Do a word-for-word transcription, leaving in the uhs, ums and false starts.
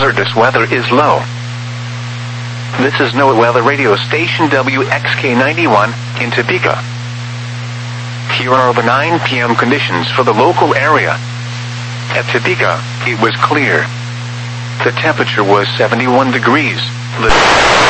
hazardous weather is low. This is NOAA Weather Radio Station W X K ninety-one in Topeka. Here are the nine p.m. conditions for the local area. At Topeka, it was clear. The temperature was seventy-one degrees. The